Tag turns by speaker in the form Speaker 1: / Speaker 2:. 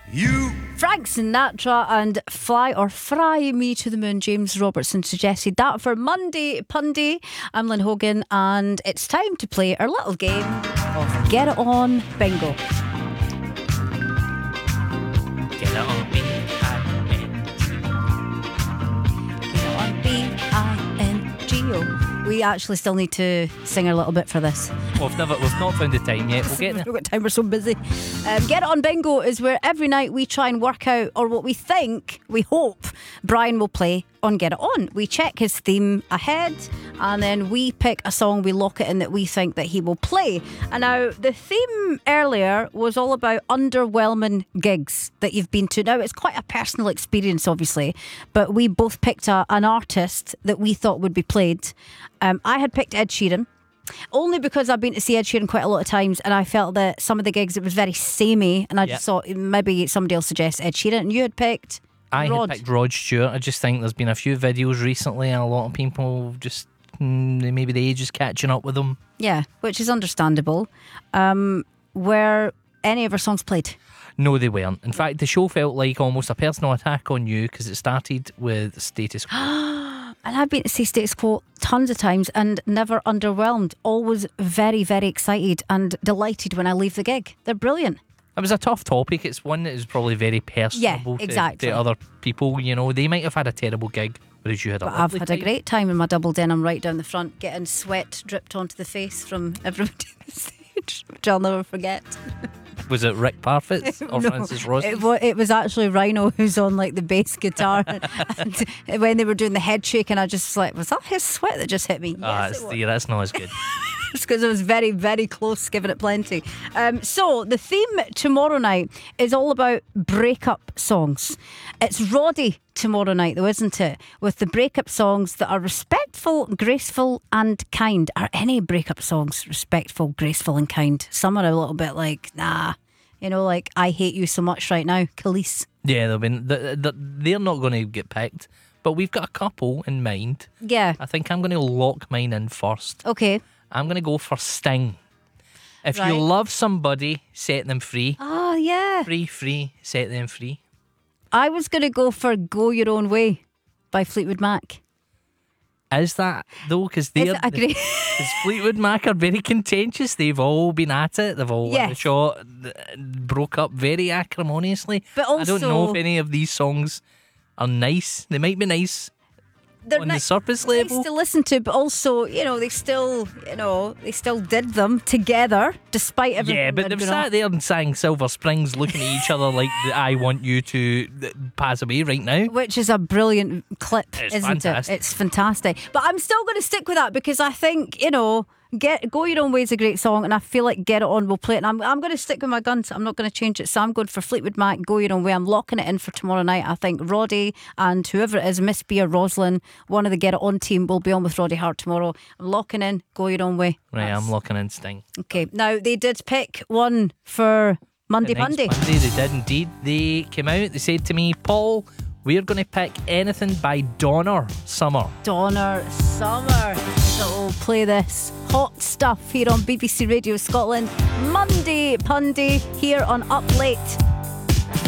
Speaker 1: You.
Speaker 2: Frank Sinatra and Fly or Fry Me to the Moon. James Robertson suggested that for Monday Punday. I'm Lynn Hogan, and it's time to play our little game of Get It On Bingo.
Speaker 3: Get it on
Speaker 2: B-I-N-G-O. We actually still need to sing a little bit for this.
Speaker 3: We've not found the time yet. We'll get there.
Speaker 2: We've got time, we're so busy. Get It On Bingo is where every night we try and work out, or what we think, we hope, Brian will play on Get It On. We check his theme ahead, and then we pick a song, we lock it in that we think that he will play. And now, the theme earlier was all about underwhelming gigs that you've been to. Now, it's quite a personal experience, obviously, but we both picked an artist that we thought would be played. I had picked Ed Sheeran, only because I've been to see Ed Sheeran quite a lot of times, and I felt that some of the gigs, it was very samey, and I just thought maybe somebody else suggest Ed Sheeran. And you had picked Rod.
Speaker 3: Had picked Rod Stewart. I just think there's been a few videos recently, and a lot of people just maybe the age is catching up with them.
Speaker 2: Yeah, which is understandable. Were any of our songs played?
Speaker 3: No, they weren't. In fact, the show felt like almost a personal attack on you, because it started with Status Quo.
Speaker 2: And I've been to see Status Quo tons of times and never underwhelmed. Always very, very excited and delighted when I leave the gig. They're brilliant.
Speaker 3: It was a tough topic. It's one that is probably very personable to other people. You know, they might have had a terrible gig, whereas you had a lovely
Speaker 2: I've had
Speaker 3: time.
Speaker 2: a great time in my double denim right down the front, getting sweat dripped onto the face from everybody on the stage, which I'll never forget.
Speaker 3: Was it Rick Parfitt or
Speaker 2: No,
Speaker 3: Francis Rossi?
Speaker 2: It was actually Rhino who's on like the bass guitar. And when they were doing the head shake, and I just like, was that his sweat that just hit me? Yes,
Speaker 3: that's not as good.
Speaker 2: It's because it was very, very close, giving it plenty. So the theme tomorrow night is all about breakup songs. It's Roddy tomorrow night, though, isn't it? With the breakup songs that are respectful, graceful and kind. Are any breakup songs respectful, graceful and kind? Some are a little bit like, nah, you know, like I hate you so much right now, Khalees.
Speaker 3: Yeah, they're not going to get picked, but we've got a couple in mind.
Speaker 2: Yeah.
Speaker 3: I think I'm going to lock mine in first.
Speaker 2: Okay.
Speaker 3: I'm going to go for Sting. If
Speaker 2: Right.
Speaker 3: you love somebody, set them free.
Speaker 2: Oh, yeah.
Speaker 3: Free, set them free.
Speaker 2: I was going to go for Go Your Own Way by Fleetwood Mac.
Speaker 3: Is that though? Because Fleetwood Mac are very contentious. They've all been at it. They've all
Speaker 2: Yes.
Speaker 3: shot, broke up very acrimoniously.
Speaker 2: But
Speaker 3: I don't know
Speaker 2: also-
Speaker 3: if any of these songs are nice. They might be nice
Speaker 2: They're
Speaker 3: on the
Speaker 2: nice
Speaker 3: surface level.
Speaker 2: to listen to, but also, they still did them together despite everything.
Speaker 3: Yeah, but
Speaker 2: that
Speaker 3: they've
Speaker 2: had
Speaker 3: sat
Speaker 2: gone on.
Speaker 3: there and sang Silver Springs looking at each other like I want you to pass away right now.
Speaker 2: Which is a brilliant clip,
Speaker 3: It's
Speaker 2: isn't
Speaker 3: fantastic.
Speaker 2: it? It's fantastic. But I'm still going to stick with that because I think, Go Your Own Way is a great song, and I feel like Get It On will play it. And I'm going to stick with my guns. I'm not going to change it. So I'm going for Fleetwood Mac, Go Your Own Way. I'm locking it in for tomorrow night. I think Roddy and whoever it is, Miss B or Roslyn, one of the Get It On team, will be on with Roddy Hart tomorrow. I'm locking in Go Your Own Way.
Speaker 3: Right, I'm locking in Sting.
Speaker 2: Okay. Now, they did pick one for Monday
Speaker 3: Next
Speaker 2: Punday.
Speaker 3: Monday, they did indeed. They came out, they said to me, Paul, we're going to pick anything by Donner Summer.
Speaker 2: Donner Summer. So we'll play this hot stuff here on BBC Radio Scotland. Monday Punday here on Up Late.